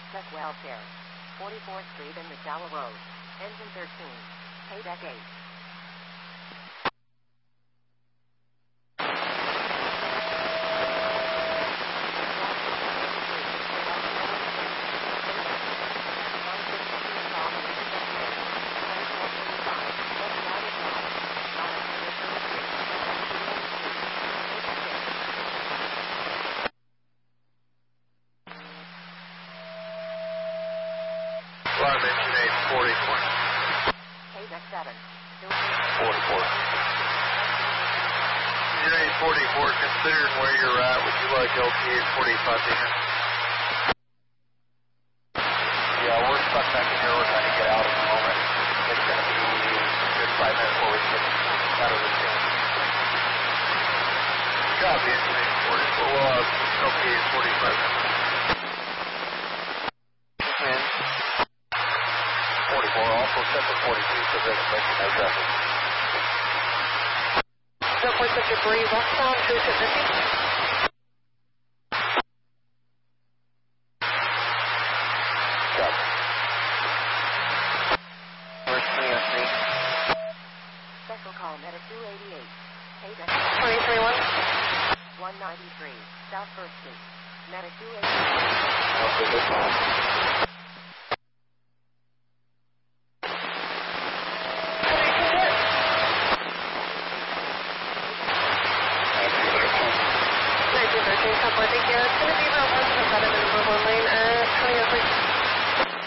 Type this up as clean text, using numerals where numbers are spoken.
Tech Welfare. 44th Street and McDowell Road. Engine 13. Payback 8. Engine 8, 44. Payback 7. 44. Engine 844, considering where you're at, would you like LTA 45 here? Yeah, we're stuck back in here. We're trying to get out at the moment. It's going to be a good 5 minutes before we get out of this thing. Copy, Engine 844. We'll have LTA 45 minutes. 44, also set to 42 so that it makes no traffic. 0.63, westbound, 250. Copy. Where's 303? Special call Meta 288. Payback 231. 193. South 1st Street. Meta 288. Okay, good call.